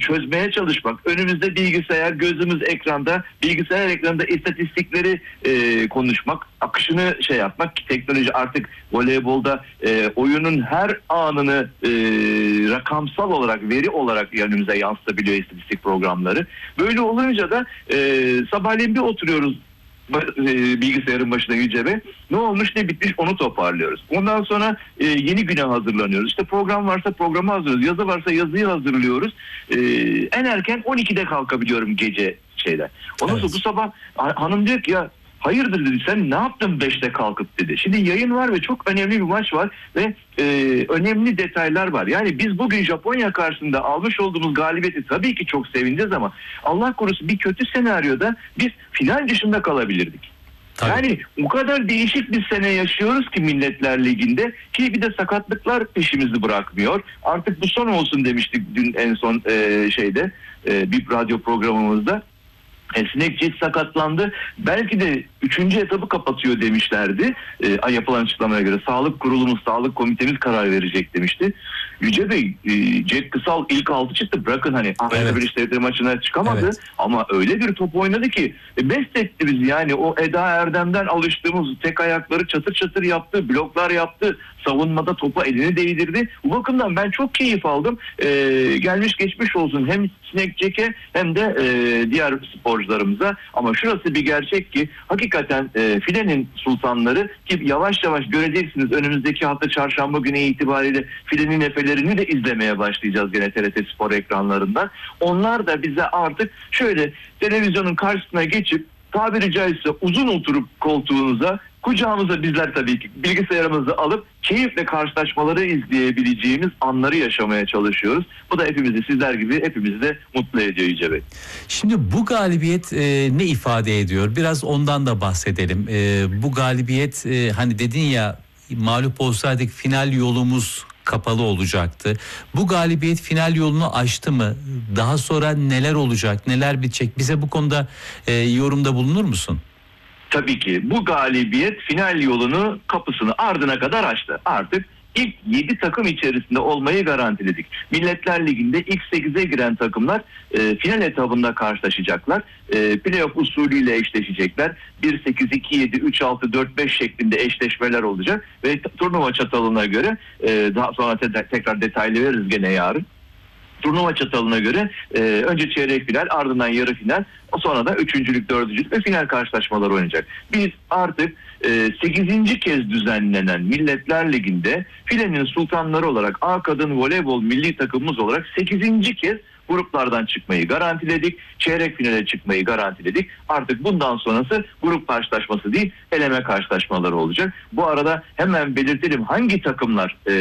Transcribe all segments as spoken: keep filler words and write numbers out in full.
çözmeye çalışmak. Önümüzde bilgisayar, gözümüz ekranda, bilgisayar ekranında istatistikleri e, konuşmak, akışını şey yapmak ki teknoloji artık voleybolda e, oyunun her anını e, rakamsal olarak, veri olarak önümüze yansıtabiliyor istatistik programları. Böyle olunca da e, sabahleyin bir oturuyoruz bilgisayarın başına Yüce Bey. Ne olmuş ne bitmiş onu toparlıyoruz. Ondan sonra e, yeni güne hazırlanıyoruz. İşte program varsa programı hazırlıyoruz. Yazı varsa yazıyı hazırlıyoruz. E, en erken on ikide kalkabiliyorum gece şeyler. Ondan sonra Evet. bu sabah hanım diyor ki ya hayırdır dedi, sen ne yaptın beşte kalkıp dedi. Şimdi yayın var ve çok önemli bir maç var ve e, önemli detaylar var. Yani biz bugün Japonya karşısında almış olduğumuz galibiyeti tabii ki çok sevineceğiz ama Allah korusun bir kötü senaryoda biz final dışında kalabilirdik. Tabii. Yani o kadar değişik bir sene yaşıyoruz ki Milletler Ligi'nde ki bir de sakatlıklar peşimizi bırakmıyor. Artık bu son olsun demiştik dün en son e, şeyde e, bir radyo programımızda. Snake sakatlandı. Belki de üçüncü etabı kapatıyor demişlerdi. E, yapılan açıklamaya göre sağlık kurulumuz, sağlık komitemiz karar verecek demişti. Yüce Bey, e, Jack Kısal ilk altı çıktı. Bırakın hani Amerika Evet. Birleşik Devletleri maçına çıkamadı. Evet. Ama öyle bir top oynadı ki e, mest etti bizi. Yani o Eda Erdem'den alıştığımız tek ayakları çatır çatır yaptı. Bloklar yaptı. Savunmada topa elini değdirdi. Bu bakımdan ben çok keyif aldım. E, gelmiş geçmiş olsun hem Snake Jack'e hem de e, diğer sporcularımıza. Ama şurası bir gerçek ki hakikaten e, filenin sultanları ki yavaş yavaş göreceksiniz önümüzdeki hafta çarşamba günü itibariyle filenin efelerini de izlemeye başlayacağız gene T R T Spor ekranlarından. Onlar da bize artık şöyle televizyonun karşısına geçip tabiri caizse uzun oturup koltuğunuza kucağımıza bizler tabii ki bilgisayarımızı alıp keyifle karşılaşmaları izleyebileceğimiz anları yaşamaya çalışıyoruz. Bu da hepimizi sizler gibi hepimizi de mutlu ediyor Yüce Bey. Şimdi bu galibiyet e, ne ifade ediyor? Biraz ondan da bahsedelim. E, bu galibiyet e, hani dedin ya mağlup olsaydık final yolumuz kapalı olacaktı. Bu galibiyet final yolunu açtı mı? Daha sonra neler olacak, neler bitecek? Bize bu konuda e, yorumda bulunur musun? Tabii ki bu galibiyet final yolunu kapısını ardına kadar açtı. Artık ilk yedi takım içerisinde olmayı garantiledik. Milletler Ligi'nde ilk sekize giren takımlar e, final etabında karşılaşacaklar. E, playoff usulüyle eşleşecekler. bir sekiz, iki yedi, üç altı, dört beş şeklinde eşleşmeler olacak. Ve turnuva çatalına göre e, daha sonra te- tekrar detaylı veririz gene yarın. Turnuva çatalına göre e, önce çeyrek final, ardından yarı final, sonra da üçüncülük, dördüncülük ve final karşılaşmaları oynayacak. Biz artık e, sekizinci kez düzenlenen Milletler Ligi'nde filenin sultanları olarak A Kadın Voleybol milli takımımız olarak sekizinci kez gruplardan çıkmayı garantiledik. Çeyrek finale çıkmayı garantiledik. Artık bundan sonrası grup karşılaşması değil, eleme karşılaşmaları olacak. Bu arada hemen belirtelim hangi takımlar e,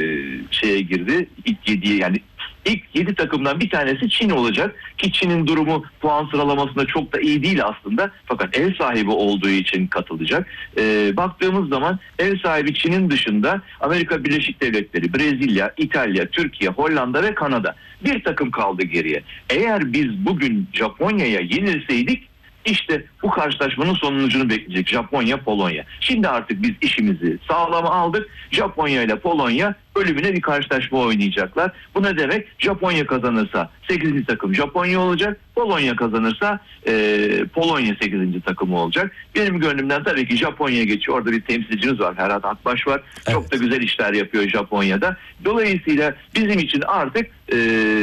şeye girdi? İlk yediye yani İlk yedi takımdan bir tanesi Çin olacak ki Çin'in durumu puan sıralamasında çok da iyi değil aslında fakat ev sahibi olduğu için katılacak. Ee, baktığımız zaman ev sahibi Çin'in dışında Amerika Birleşik Devletleri, Brezilya, İtalya, Türkiye, Hollanda ve Kanada bir takım kaldı geriye. Eğer biz bugün Japonya'ya yenilseydik İşte bu karşılaşmanın sonucunu bekleyecek Japonya, Polonya. Şimdi artık biz işimizi sağlama aldık. Japonya ile Polonya ölümüne bir karşılaşma oynayacaklar. Bu ne demek? Japonya kazanırsa sekizinci takım Japonya olacak. Polonya kazanırsa e, Polonya sekizinci takımı olacak. Benim gönlümden tabii ki Japonya'ya geçiyor. Orada bir temsilcimiz var. Ferhat Akbaş var. Evet. Çok da güzel işler yapıyor Japonya'da. Dolayısıyla bizim için artık e,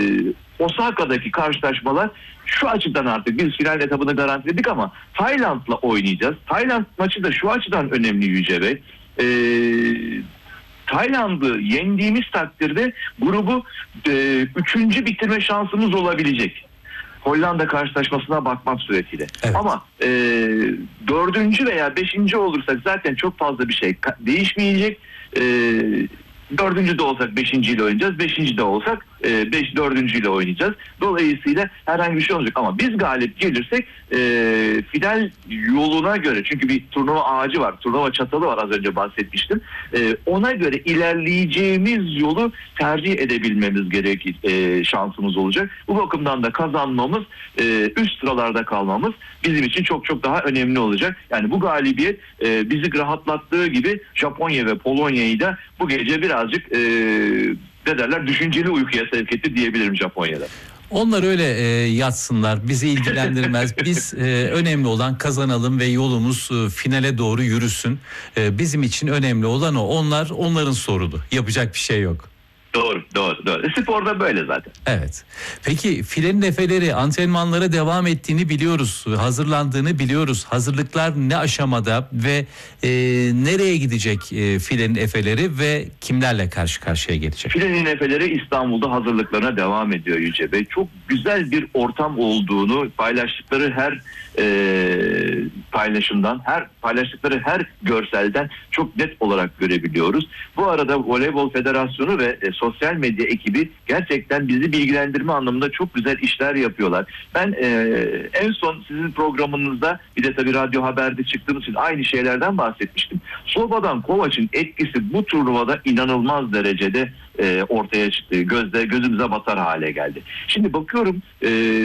Osaka'daki karşılaşmalar şu açıdan artık biz final etabını garantiledik ama Tayland'la oynayacağız. Tayland maçı da şu açıdan önemli Yüce Bey. Ee, Tayland'ı yendiğimiz takdirde grubu e, üçüncü bitirme şansımız olabilecek. Hollanda karşılaşmasına bakmak suretiyle. Evet. Ama e, dördüncü veya beşinci olursak zaten çok fazla bir şey değişmeyecek. E, dördüncü de olsak beşinciyle oynayacağız. Beşinci de olsak e, beş, dördüncüyle oynayacağız. Dolayısıyla herhangi bir şey olacak. Ama biz galip gelirsek e, final yoluna göre çünkü bir turnuva ağacı var. Turnuva çatalı var az önce bahsetmiştim. E, ona göre ilerleyeceğimiz yolu tercih edebilmemiz gerekir. E, şansımız olacak. Bu bakımdan da kazanmamız e, üst sıralarda kalmamız bizim için çok çok daha önemli olacak. Yani bu galibiyet e, bizi rahatlattığı gibi Japonya ve Polonya'yı da bu gece birazcık e, ne derler düşünceli uykuya sevk etti diyebilirim Japonya'da. Onlar öyle e, yatsınlar, bizi ilgilendirmez. Biz e, önemli olan kazanalım ve yolumuz e, finale doğru yürüsün. E, bizim için önemli olan o. Onlar onların sorunu. Yapacak bir şey yok. Doğru, doğru, doğru. Sporda böyle zaten. Evet. Peki filenin efeleri antrenmanlara devam ettiğini biliyoruz. Hazırlandığını biliyoruz. Hazırlıklar ne aşamada ve e, nereye gidecek e, filenin efeleri ve kimlerle karşı karşıya gelecek? Filenin efeleri İstanbul'da hazırlıklarına devam ediyor Yüce Bey. Çok güzel bir ortam olduğunu paylaştıkları her e, paylaşımdan, her paylaştıkları her görselden çok net olarak görebiliyoruz. Bu arada Voleybol Federasyonu ve e, sosyal medya ekibi gerçekten bizi bilgilendirme anlamında çok güzel işler yapıyorlar. Ben e, en son sizin programınızda bir de tabii radyo haberde çıktığımız için aynı şeylerden bahsetmiştim. Slobodan Kovac'ın etkisi bu turnuvada inanılmaz derecede e, ortaya çıktı. Gözde gözümüze batar hale geldi. Şimdi bakıyorum e,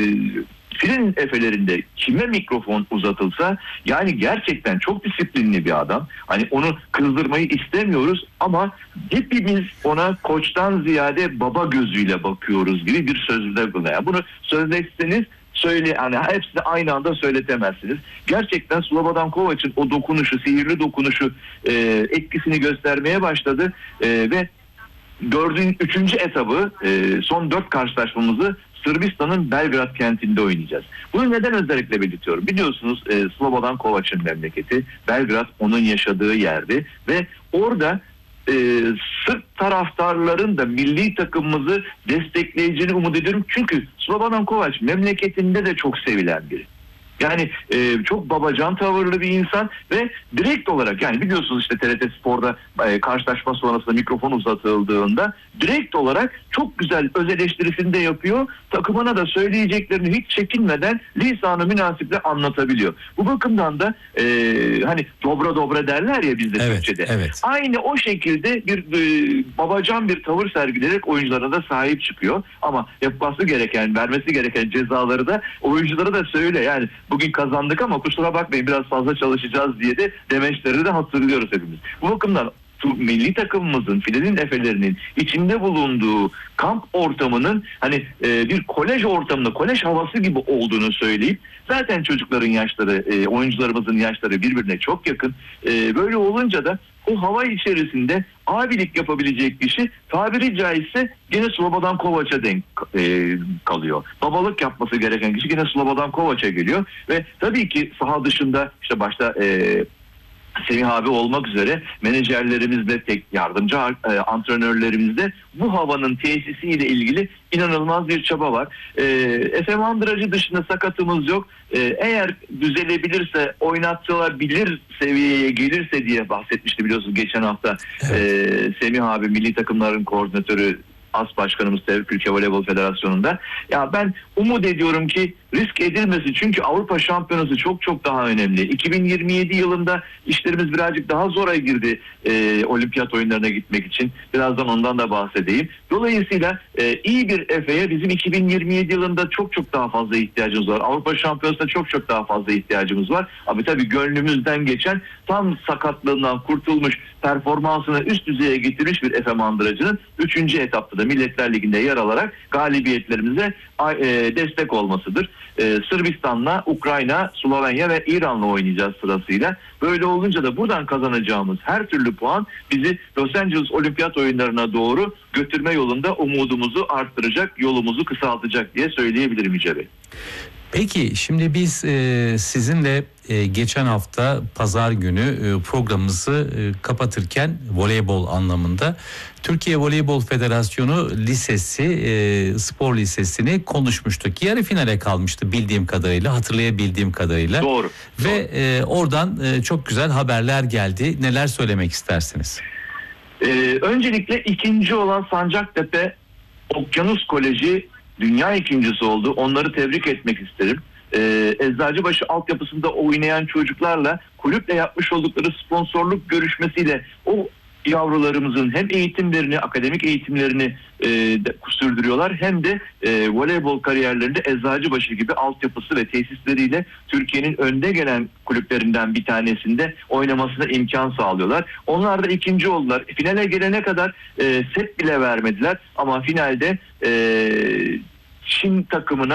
filenin efelerinde kime mikrofon uzatılsa yani gerçekten çok disiplinli bir adam. Hani onu kızdırmayı istemiyoruz ama hepimiz ona koçtan ziyade baba gözüyle bakıyoruz gibi bir sözde bulunuyor. Yani bunu sözleşseniz söyle, hani hepsini aynı anda söyletemezsiniz. Gerçekten Slobodan Kovac'ın o dokunuşu, sihirli dokunuşu e, etkisini göstermeye başladı e, ve dördüncü, üçüncü etabı e, son dört karşılaşmamızı Sırbistan'ın Belgrad kentinde oynayacağız. Bunu neden özellikle belirtiyorum? Biliyorsunuz e, Slobodan Kovac'ın memleketi. Belgrad onun yaşadığı yerdi ve orada e, Sırp taraftarların da milli takımımızı destekleyeceğini umut ediyorum. Çünkü Slobodan Kovac memleketinde de çok sevilen biri. Yani e, çok babacan tavırlı bir insan ve direkt olarak, yani biliyorsunuz işte T R T Spor'da e, karşılaşma sonrasında mikrofon uzatıldığında direkt olarak çok güzel öz eleştirisini de yapıyor. Takımına da söyleyeceklerini hiç çekinmeden lisanı münasiple anlatabiliyor. Bu bakımdan da e, hani dobra dobra derler ya bizde evet, Türkçe'de. Evet. Aynı o şekilde bir e, babacan bir tavır sergileyerek oyuncularına da sahip çıkıyor. Ama yapması gereken, vermesi gereken cezaları da oyunculara da söyle. Yani bugün kazandık ama kusura bakmayın biraz fazla çalışacağız diye de demeçleri de hatırlıyoruz hepimiz. Bu bakımdan milli takımımızın, filenin efelerinin içinde bulunduğu kamp ortamının hani e, bir kolej ortamında, kolej havası gibi olduğunu söyleyip zaten çocukların yaşları, e, oyuncularımızın yaşları birbirine çok yakın. E, böyle olunca da o hava içerisinde abilik yapabilecek kişi tabiri caizse gene Slobodan Kovac'a denk e, kalıyor. Babalık yapması gereken kişi gene Slobodan Kovac'a geliyor ve tabii ki saha dışında işte başta e, Semih abi olmak üzere menajerlerimizle, tek yardımcı e, antrenörlerimizle bu havanın tesisiyle ilgili inanılmaz bir çaba var. E, Efe Mandıracı dışında sakatımız yok. E, eğer düzelebilirse, oynatılabilir seviyeye gelirse diye bahsetmişti biliyorsunuz geçen hafta. Evet. E, Semih abi milli takımların koordinatörü, As Başkanımız Türkiye Voleybol Federasyonu'nda. Ya ben umut ediyorum ki risk edilmesi, çünkü Avrupa Şampiyonası çok çok daha önemli. iki bin yirmi yedi yılında işlerimiz birazcık daha zora girdi e, olimpiyat oyunlarına gitmek için. Birazdan ondan da bahsedeyim. Dolayısıyla e, iyi bir Efe'ye bizim iki bin yirmi yedi yılında çok çok daha fazla ihtiyacımız var. Avrupa Şampiyonası'na çok çok daha fazla ihtiyacımız var. Abi tabii gönlümüzden geçen, tam sakatlığından kurtulmuş, performansını üst düzeye getirmiş bir Efe Mandıracı'nın üçüncü etapta da Milletler Ligi'nde yer alarak galibiyetlerimize e, destek olmasıdır. Ee, Sırbistan'la, Ukrayna, Slovenya ve İran'la oynayacağız sırasıyla. Böyle olunca da buradan kazanacağımız her türlü puan bizi Los Angeles Olimpiyat Oyunlarına doğru götürme yolunda umudumuzu arttıracak, yolumuzu kısaltacak diye söyleyebilirim Yüce Bey. Peki şimdi biz e, sizinle e, geçen hafta pazar günü e, programımızı e, kapatırken voleybol anlamında Türkiye Voleybol Federasyonu Lisesi, e, spor lisesini konuşmuştuk. Yarı finale kalmıştı bildiğim kadarıyla, hatırlayabildiğim kadarıyla. Doğru. Ve e, oradan e, çok güzel haberler geldi. Neler söylemek istersiniz? Ee, öncelikle ikinci olan Sancaktepe Okyanus Koleji dünya ikincisi oldu. Onları tebrik etmek isterim. Ee, Eczacıbaşı altyapısında oynayan çocuklarla kulüple yapmış oldukları sponsorluk görüşmesiyle o yavrularımızın hem eğitimlerini, akademik eğitimlerini e, de, sürdürüyorlar, hem de e, voleybol kariyerlerinde Eczacıbaşı gibi altyapısı ve tesisleriyle Türkiye'nin önde gelen kulüplerinden bir tanesinde oynamasına imkan sağlıyorlar. Onlar da ikinci oldular. Finale gelene kadar e, set bile vermediler ama finalde e, Çin takımına